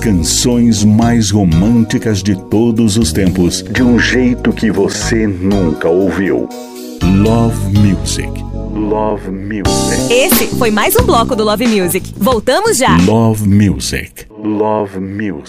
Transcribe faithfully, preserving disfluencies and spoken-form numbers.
canções mais românticas de todos os tempos, de um jeito que você nunca ouviu. Love Music. Love Music. Esse foi mais um bloco do Love Music. Voltamos já. Love Music. Love Music.